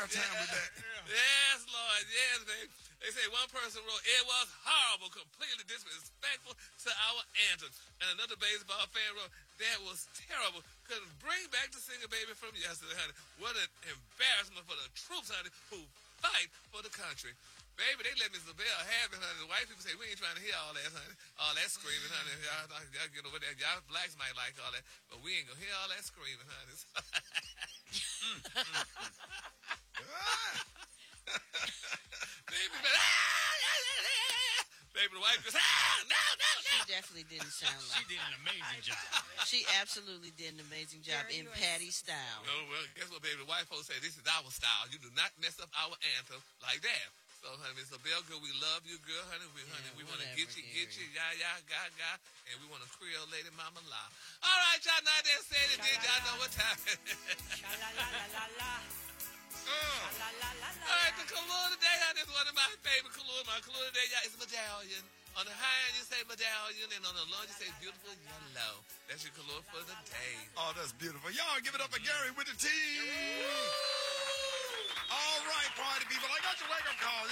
airtime with that. Yes, Lord. Yes, baby. They say one person wrote, it was horrible, completely disrespectful to our anthem. And another baseball fan wrote, that was terrible. Couldn't bring back the singer baby from yesterday, honey. What an embarrassment for the troops, honey, who fight for the country. Baby, they let Miss LaBelle have it, honey. The white people say, we ain't trying to hear all that, honey. All that screaming, honey. Y'all get over there. Y'all blacks might like all that, but we ain't gonna hear all that screaming, honey. Baby, baby, the wife goes, no. She definitely didn't sound like She did an amazing job. She absolutely did an amazing job in Patty style. Oh, well, guess what, baby? The white folks say, this is our style. You do not mess up our anthem like that. So, honey, Miss LaBelle, girl, we love you, girl, honey. We want to get you, yeah, ga, and we want to Creole lady mama la. All right, y'all, now that said it, did y'all know what time it is? All right, the color today, honey, is one of my favorite colors. My color today, y'all, is medallion. On the high end, you say medallion, and on the low, you say beautiful yellow. That's your color for the day. Oh, that's beautiful. Y'all give it up for Gary with the team. All right, party people. I got your wake-up call.